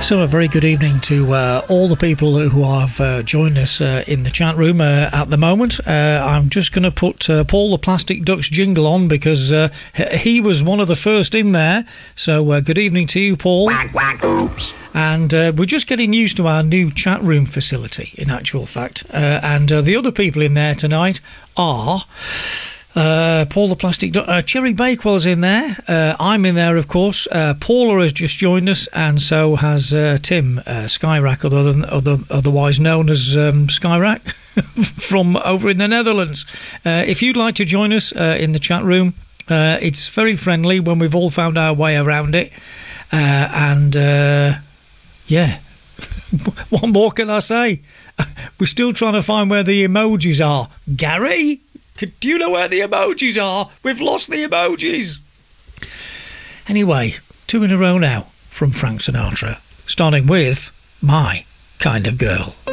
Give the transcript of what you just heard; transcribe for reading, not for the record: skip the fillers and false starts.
So a very good evening to all the people who have joined us in the chat room at the moment. I'm just going to put Paul the Plastic Ducks jingle on because he was one of the first in there. So good evening to you, Paul. Quack, quack. Oops. And we're just getting used to our new chat room facility, in actual fact. And the other people in there tonight are... Paul the Plastic Duck, Cherry Bakewell's in there. I'm in there, of course. Paula has just joined us, and so has Tim Skyrack, otherwise known as Skyrack, from over in the Netherlands. If you'd like to join us in the chat room, it's very friendly when we've all found our way around it. Yeah. What more can I say? We're still trying to find where the emojis are. Gary? Do you know where the emojis are? We've lost the emojis. Anyway, 2 in a row now from Frank Sinatra, starting with My Kind of Girl.